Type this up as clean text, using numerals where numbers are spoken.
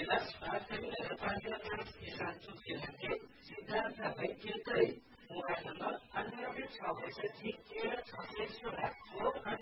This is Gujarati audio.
સિદ્ધાર્થના વૈદ્ય કહી હું આ નંબર અન્ય 6 વર્ષથી